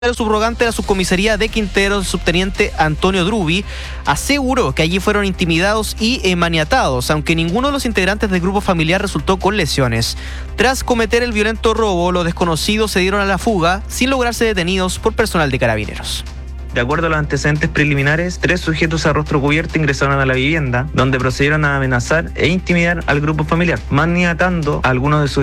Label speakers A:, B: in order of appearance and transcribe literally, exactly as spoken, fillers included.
A: El subrogante de la subcomisaría de Quinteros, el subteniente Antonio Drubi, aseguró que allí fueron intimidados y eh, maniatados, aunque ninguno de los integrantes del grupo familiar resultó con lesiones. Tras cometer el violento robo, los desconocidos se dieron a la fuga sin lograr ser detenidos por personal de Carabineros.
B: De acuerdo a los antecedentes preliminares, tres sujetos a rostro cubierto ingresaron a la vivienda, donde procedieron a amenazar e intimidar al grupo familiar, maniatando a algunos de sus